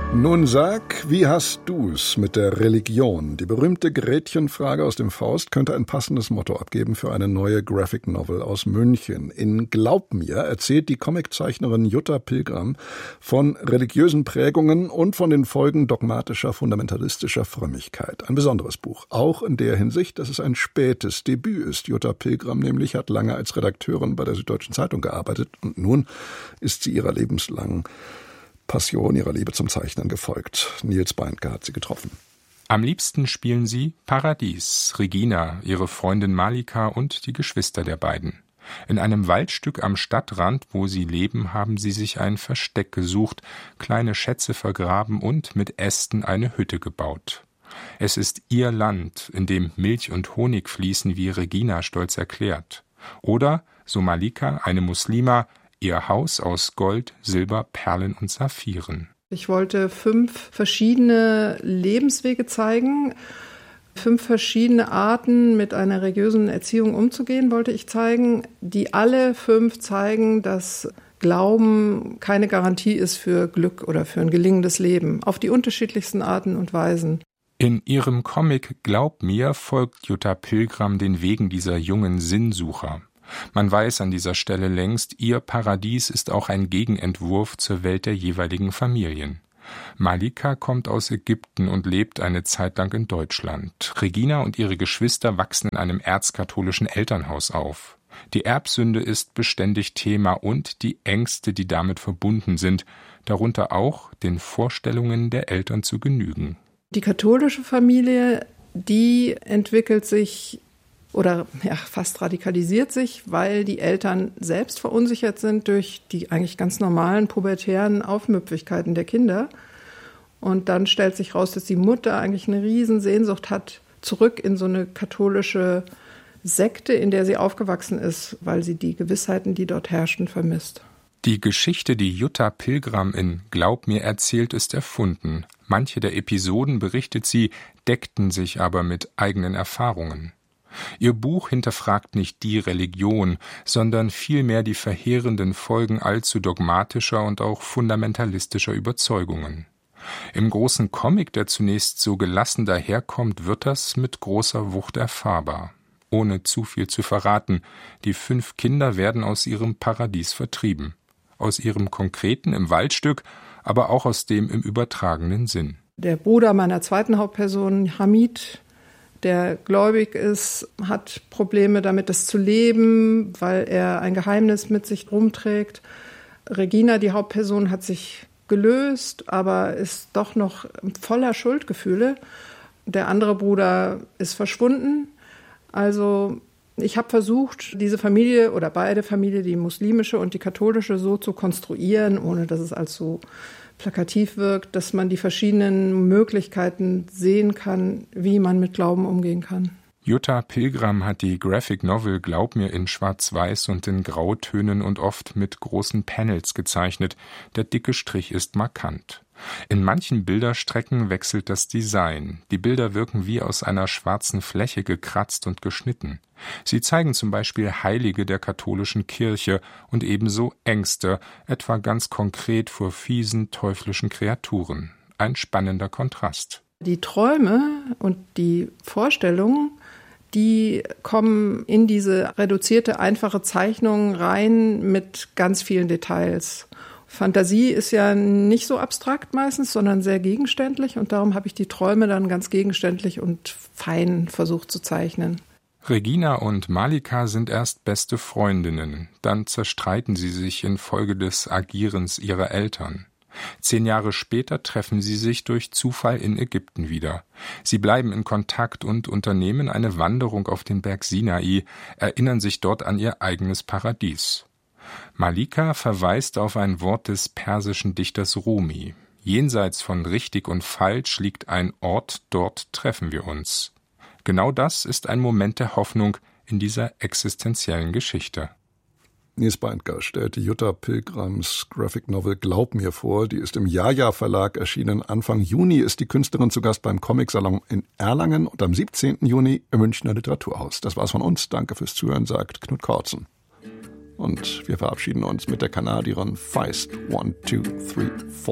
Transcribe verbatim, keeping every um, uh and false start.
Nun sag, wie hast du's mit der Religion? Die berühmte Gretchenfrage aus dem Faust könnte ein passendes Motto abgeben für eine neue Graphic Novel aus München. In Glaub mir erzählt die Comiczeichnerin Jutta Pilgram von religiösen Prägungen und von den Folgen dogmatischer, fundamentalistischer Frömmigkeit. Ein besonderes Buch, auch in der Hinsicht, dass es ein spätes Debüt ist. Jutta Pilgram nämlich hat lange als Redakteurin bei der Süddeutschen Zeitung gearbeitet und nun ist sie ihrer lebenslangen Passion, ihrer Liebe zum Zeichnen gefolgt. Nils Beindker hat sie getroffen. Am liebsten spielen sie Paradies, Regina, ihre Freundin Malika und die Geschwister der beiden. In einem Waldstück am Stadtrand, wo sie leben, haben sie sich ein Versteck gesucht, kleine Schätze vergraben und mit Ästen eine Hütte gebaut. Es ist ihr Land, in dem Milch und Honig fließen, wie Regina stolz erklärt. Oder, so Malika, eine Muslima, ihr Haus aus Gold, Silber, Perlen und Saphiren. Ich wollte fünf verschiedene Lebenswege zeigen. Fünf verschiedene Arten, mit einer religiösen Erziehung umzugehen, wollte ich zeigen, die alle fünf zeigen, dass Glauben keine Garantie ist für Glück oder für ein gelingendes Leben, auf die unterschiedlichsten Arten und Weisen. In ihrem Comic Glaub mir folgt Jutta Pilgram den Wegen dieser jungen Sinnsucher. Man weiß an dieser Stelle längst, ihr Paradies ist auch ein Gegenentwurf zur Welt der jeweiligen Familien. Malika kommt aus Ägypten und lebt eine Zeit lang in Deutschland. Regina und ihre Geschwister wachsen in einem erzkatholischen Elternhaus auf. Die Erbsünde ist beständig Thema und die Ängste, die damit verbunden sind, darunter auch den Vorstellungen der Eltern zu genügen. Die katholische Familie, die entwickelt sich oder ja, fast radikalisiert sich, weil die Eltern selbst verunsichert sind durch die eigentlich ganz normalen pubertären Aufmüpfigkeiten der Kinder. Und dann stellt sich raus, dass die Mutter eigentlich eine riesen Sehnsucht hat, zurück in so eine katholische Sekte, in der sie aufgewachsen ist, weil sie die Gewissheiten, die dort herrschten, vermisst. Die Geschichte, die Jutta Pilgram in Glaub mir erzählt, ist erfunden. Manche der Episoden, berichtet sie, deckten sich aber mit eigenen Erfahrungen. Ihr Buch hinterfragt nicht die Religion, sondern vielmehr die verheerenden Folgen allzu dogmatischer und auch fundamentalistischer Überzeugungen. Im großen Comic, der zunächst so gelassen daherkommt, wird das mit großer Wucht erfahrbar. Ohne zu viel zu verraten, die fünf Kinder werden aus ihrem Paradies vertrieben. Aus ihrem konkreten im Waldstück, aber auch aus dem im übertragenen Sinn. Der Bruder meiner zweiten Hauptperson, Hamid, der gläubig ist, hat Probleme damit, das zu leben, weil er ein Geheimnis mit sich rumträgt. Regina, die Hauptperson, hat sich gelöst, aber ist doch noch voller Schuldgefühle. Der andere Bruder ist verschwunden. Also ich habe versucht, diese Familie oder beide Familien, die muslimische und die katholische, so zu konstruieren, ohne dass es allzu plakativ wirkt, dass man die verschiedenen Möglichkeiten sehen kann, wie man mit Glauben umgehen kann. Jutta Pilgram hat die Graphic Novel Glaub mir in Schwarz-Weiß und in Grautönen und oft mit großen Panels gezeichnet. Der dicke Strich ist markant. In manchen Bilderstrecken wechselt das Design. Die Bilder wirken wie aus einer schwarzen Fläche gekratzt und geschnitten. Sie zeigen zum Beispiel Heilige der katholischen Kirche und ebenso Ängste, etwa ganz konkret vor fiesen, teuflischen Kreaturen. Ein spannender Kontrast. Die Träume und die Vorstellungen, die kommen in diese reduzierte, einfache Zeichnung rein mit ganz vielen Details. Fantasie ist ja nicht so abstrakt meistens, sondern sehr gegenständlich und darum habe ich die Träume dann ganz gegenständlich und fein versucht zu zeichnen. Regina und Malika sind erst beste Freundinnen, dann zerstreiten sie sich infolge des Agierens ihrer Eltern. Zehn Jahre später treffen sie sich durch Zufall in Ägypten wieder. Sie bleiben in Kontakt und unternehmen eine Wanderung auf den Berg Sinai, erinnern sich dort an ihr eigenes Paradies. Malika verweist auf ein Wort des persischen Dichters Rumi. Jenseits von richtig und falsch liegt ein Ort, dort treffen wir uns. Genau das ist ein Moment der Hoffnung in dieser existenziellen Geschichte. Nils Beindker stellt die Jutta Pilgrams Graphic Novel Glaub mir vor. Die ist im Jaja Verlag erschienen. Anfang Juni ist die Künstlerin zu Gast beim Comic-Salon in Erlangen und am siebzehnten Juni im Münchner Literaturhaus. Das war's von uns. Danke fürs Zuhören, sagt Knut Kortzen. Und wir verabschieden uns mit der Kanadierin Feist. One, two, three, four.